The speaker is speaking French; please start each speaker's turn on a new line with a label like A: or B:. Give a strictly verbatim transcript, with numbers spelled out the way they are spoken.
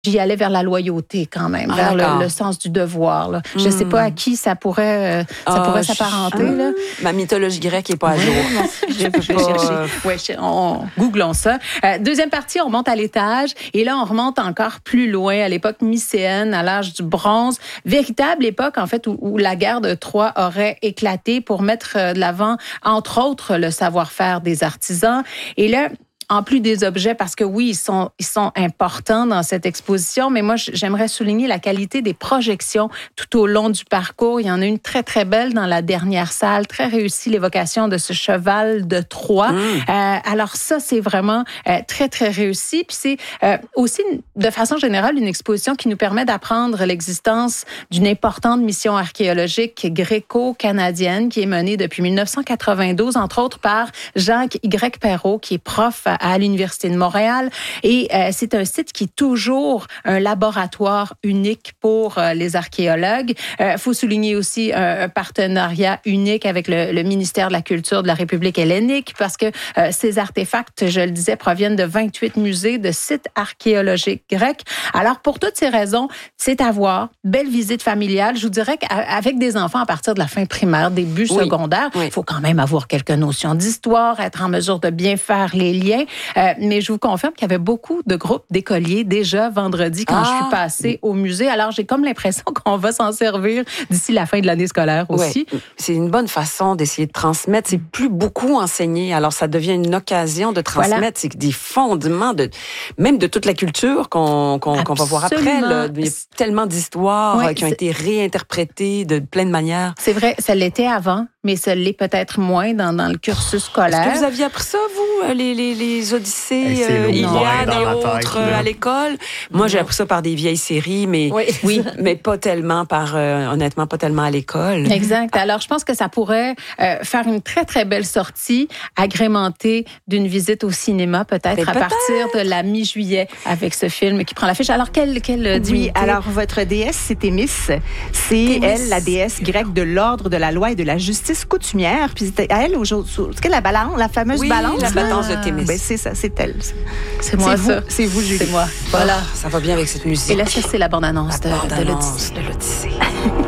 A: J'y allais vers la loyauté quand même,
B: Ah,
A: vers
B: d'accord.
A: le, le sens du devoir. Là. Je ne
B: Mm.
A: sais pas à qui ça pourrait, euh, ça
B: Ah,
A: pourrait
B: je-
A: s'apparenter.
B: ah,
A: Là.
B: Ma mythologie grecque n'est pas à jour.
A: Je vais
B: pas,
A: chercher.
B: euh,
A: Ouais, je- on, googlons ça. Euh, deuxième partie, on monte à l'étage et là, on remonte encore plus loin à l'époque mycéenne, à l'âge du bronze. Véritable époque, en fait, où, où la guerre de Troie aurait éclaté pour mettre de l'avant, entre autres, le savoir-faire des artisans. Et là, en plus des objets, parce que oui, ils sont, ils sont importants dans cette exposition, mais moi, j'aimerais souligner la qualité des projections tout au long du parcours. Il y en a une très, très belle dans la dernière salle, très réussie, l'évocation de ce cheval de Troie. Mmh. Euh, alors ça, c'est vraiment euh, très, très réussi. Puis c'est euh, aussi, de façon générale, une exposition qui nous permet d'apprendre l'existence d'une importante mission archéologique gréco-canadienne qui est menée depuis dix-neuf cent quatre-vingt-douze, entre autres par Jacques Y. Perrault, qui est prof à à l'Université de Montréal. Et euh, c'est un site qui est toujours un laboratoire unique pour euh, les archéologues. Il euh, faut souligner aussi un, un partenariat unique avec le, le ministère de la Culture de la République hellénique parce que euh, ces artefacts, je le disais, proviennent de vingt-huit musées de sites archéologiques grecs. Alors, pour toutes ces raisons, c'est à voir. Belle visite familiale. Je vous dirais qu'avec des enfants à partir de la fin primaire, début oui. secondaire, il oui. faut quand même avoir quelques notions d'histoire, être en mesure de bien faire les liens. Euh, mais je vous confirme qu'il y avait beaucoup de groupes d'écoliers déjà vendredi quand ah. je suis passée au musée. Alors, j'ai comme l'impression qu'on va s'en servir d'ici la fin de l'année scolaire aussi.
B: Ouais. C'est une bonne façon d'essayer de transmettre. C'est plus beaucoup enseigné. Alors, ça devient une occasion de transmettre. Voilà. C'est des fondements, de, même de toute la culture qu'on, qu'on, qu'on va voir après. Là. Il y a tellement d'histoires ouais, qui ont été réinterprétées de plein de manières.
A: C'est vrai, ça l'était avant, mais ça l'est peut-être moins dans, dans le cursus scolaire.
B: Est-ce que vous aviez appris ça, vous, les, les, les Odyssées, euh, Iliade et autres euh, à l'école? Moi, j'ai appris ça par des vieilles séries, mais oui, oui mais pas tellement par, euh, honnêtement, pas tellement à l'école.
A: Exact. Alors, je pense que ça pourrait euh, faire une très, très belle sortie, agrémentée d'une visite au cinéma, peut-être, mais à peut-être. partir de la mi-juillet, avec ce film qui prend l'affiche. Alors, quelle, quelle divinité?
C: Oui, alors, votre déesse, c'est Thémis. C'est, Thémis. elle, la déesse grecque de l'ordre, de la loi et de la justice coutumière. Puis, c'était à elle, aujourd'hui, est-ce que la balance, la fameuse
B: oui,
C: balance?
B: la balance de Thémis.
C: Ben, c'est ça, c'est elle.
A: C'est moi,
C: c'est
A: ça.
C: Vous, c'est vous, Julie.
A: C'est moi. Voilà.
B: Ça va bien avec cette musique.
A: Et là, ça, c'est la bande-annonce,
B: la
A: de,
B: bande-annonce
A: de l'Odyssée.
B: De l'Odyssée.